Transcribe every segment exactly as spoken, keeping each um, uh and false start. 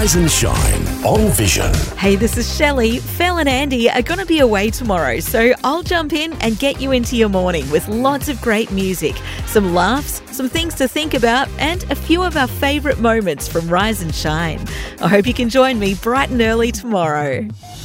Rise and shine on Vision. Hey, this is Shelley. Phil and Andy are going to be away tomorrow, so I'll jump in and get you into your morning with lots of great music, some laughs, some things to think about, and a few of our favourite moments from Rise and Shine. I hope you can join me bright and early tomorrow.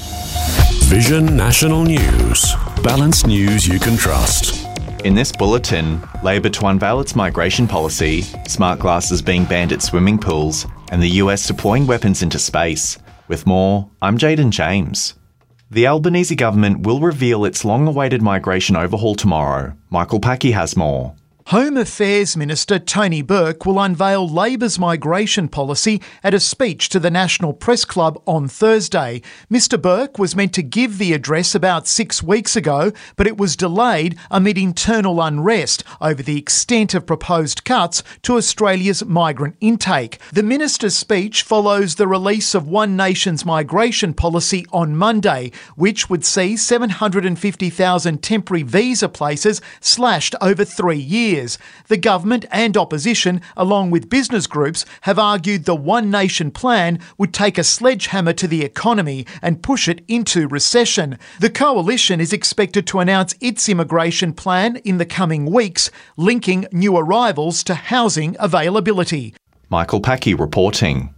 Vision National News. Balanced news you can trust. In this bulletin, Labor to unveil its migration policy, smart glasses being banned at swimming pools, and the U S deploying weapons into space. With more, I'm Jaden James. The Albanese government will reveal its long-awaited migration overhaul tomorrow. Michael Packy has more. Home Affairs Minister Tony Burke will unveil Labor's migration policy at a speech to the National Press Club on Thursday. Mister Burke was meant to give the address about six weeks ago, but it was delayed amid internal unrest over the extent of proposed cuts to Australia's migrant intake. The minister's speech follows the release of One Nation's migration policy on Monday, which would see seven hundred fifty thousand temporary visa places slashed over three years. The government and opposition, along with business groups, have argued the One Nation plan would take a sledgehammer to the economy and push it into recession. The coalition is expected to announce its immigration plan in the coming weeks, linking new arrivals to housing availability. Michael Packy reporting.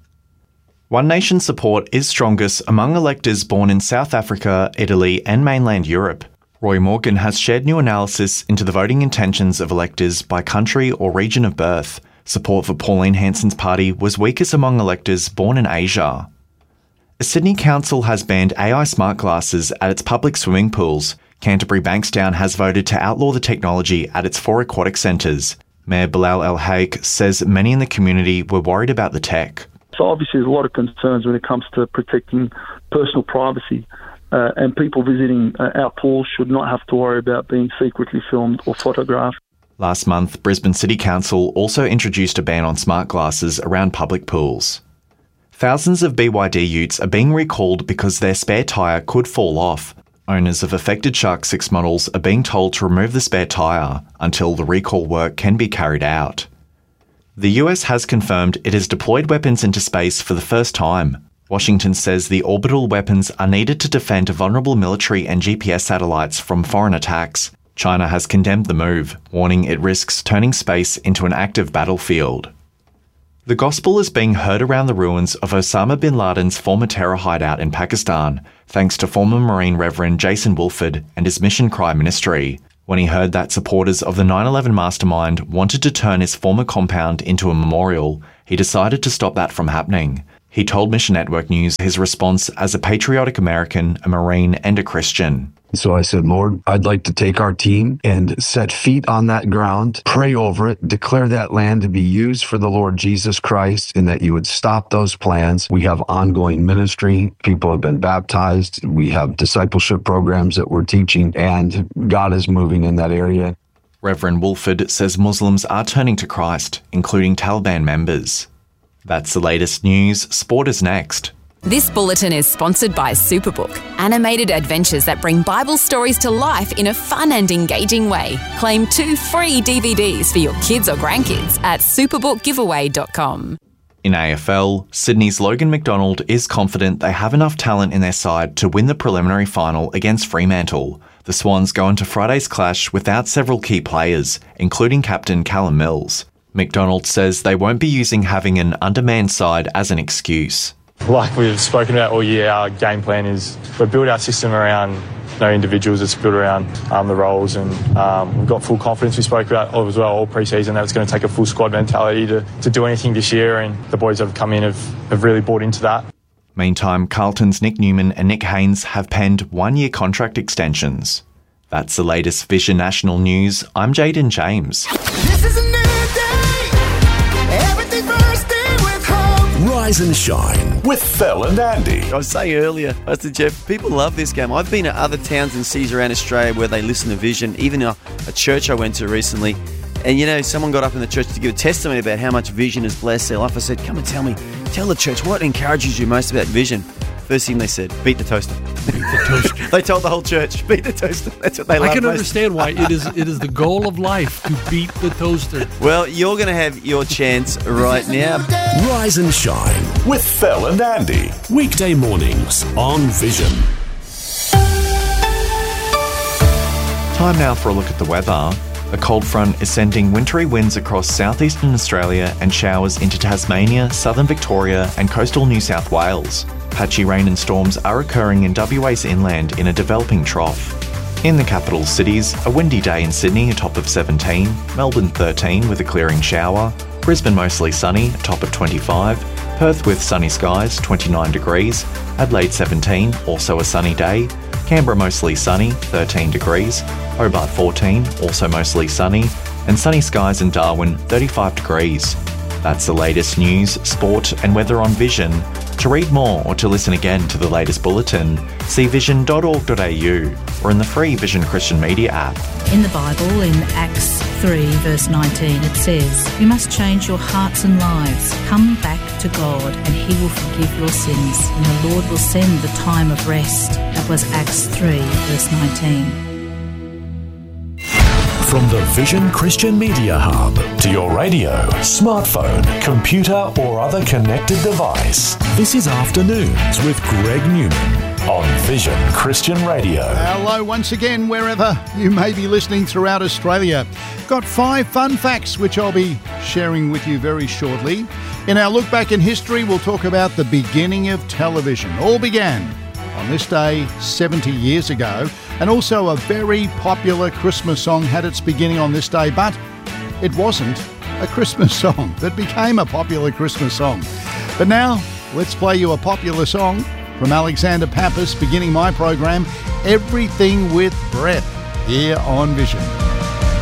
One Nation support is strongest among electors born in South Africa, Italy and mainland Europe. Roy Morgan has shared new analysis into the voting intentions of electors by country or region of birth. Support for Pauline Hanson's party was weakest among electors born in Asia. A Sydney council has banned A I smart glasses at its public swimming pools. Canterbury Bankstown has voted to outlaw the technology at its four aquatic centres. Mayor Bilal El Haik says many in the community were worried about the tech. So obviously there's a lot of concerns when it comes to protecting personal privacy. Uh, and people visiting uh, our pools should not have to worry about being secretly filmed or photographed. Last month, Brisbane City Council also introduced a ban on smart glasses around public pools. Thousands of B Y D utes are being recalled because their spare tyre could fall off. Owners of affected Shark six models are being told to remove the spare tyre until the recall work can be carried out. The U S has confirmed it has deployed weapons into space for the first time. Washington says the orbital weapons are needed to defend vulnerable military and G P S satellites from foreign attacks. China has condemned the move, warning it risks turning space into an active battlefield. The gospel is being heard around the ruins of Osama bin Laden's former terror hideout in Pakistan, thanks to former Marine Reverend Jason Wolford and his Mission Cry ministry. When he heard that supporters of the nine eleven mastermind wanted to turn his former compound into a memorial, he decided to stop that from happening. He told Mission Network News his response as a patriotic American, a Marine, and a Christian. So I said, Lord, I'd like to take our team and set feet on that ground, pray over it, declare that land to be used for the Lord Jesus Christ, and that you would stop those plans. We have ongoing ministry. People have been baptized. We have discipleship programs that we're teaching, and God is moving in that area. Reverend Wolford says Muslims are turning to Christ, including Taliban members. That's the latest news. Sport is next. This bulletin is sponsored by Superbook, animated adventures that bring Bible stories to life in a fun and engaging way. Claim two free D V Ds for your kids or grandkids at superbook giveaway dot com. In A F L, Sydney's Logan McDonald is confident they have enough talent in their side to win the preliminary final against Fremantle. The Swans go into Friday's clash without several key players, including captain Callum Mills. McDonald says they won't be using having an undermanned side as an excuse. Like we've spoken about all year, our game plan is we build our system around you know, individuals. It's built around um, the roles, and um, we've got full confidence. We spoke about as well all pre-season that it's going to take a full squad mentality to, to do anything this year, and the boys that have come in have, have really bought into that. Meantime, Carlton's Nick Newman and Nick Haynes have penned one-year contract extensions. That's the latest Vision National News. I'm Jaden James. This is a new day. Everything bursting with hope. Rise and shine with Phil and Andy. I was saying earlier, I said, Jeff, people love this game. I've been at other towns and cities around Australia where they listen to Vision, even a, a church I went to recently. And, you know, someone got up in the church to give a testimony about how much Vision has blessed their life. I said, come and tell me, tell the church what encourages you most about Vision. First thing they said, beat the toaster. Beat the toaster. They told the whole church, beat the toaster. That's what they love I can most. understand why it is it is the goal of life to beat the toaster. Well, you're going to have your chance right now. Rise and shine with Fel and Andy. Weekday mornings on Vision. Time now for a look at the weather. A cold front is sending wintry winds across southeastern Australia and showers into Tasmania, southern Victoria and coastal New South Wales. Patchy rain and storms are occurring in W A's inland in a developing trough. In the capital cities, a windy day in Sydney, a top of seventeen, Melbourne thirteen with a clearing shower, Brisbane mostly sunny, a top of twenty-five, Perth with sunny skies, twenty-nine degrees, Adelaide seventeen, also a sunny day, Canberra mostly sunny, thirteen degrees, Hobart fourteen, also mostly sunny, and sunny skies in Darwin, thirty-five degrees. That's the latest news, sport and weather on Vision. To read more or to listen again to the latest bulletin, see vision dot org dot a u or in the free Vision Christian Media app. In the Bible, in Acts three, verse nineteen, it says, "You must change your hearts and lives. Come back to God, and He will forgive your sins, and the Lord will send the time of rest." That was Acts three, verse nineteen. From the Vision Christian Media Hub to your radio, smartphone, computer or other connected device, this is Afternoons with Greg Newman on Vision Christian Radio. Hello once again, wherever you may be listening throughout Australia. Got five fun facts which I'll be sharing with you very shortly. In our look back in history, we'll talk about the beginning of television. All began on this day seventy years ago, and also a very popular Christmas song had its beginning on this day, but it wasn't a Christmas song that became a popular Christmas song. But now, let's play you a popular song from Alexander Pappas, beginning my program, Everything with Breath, here on Vision.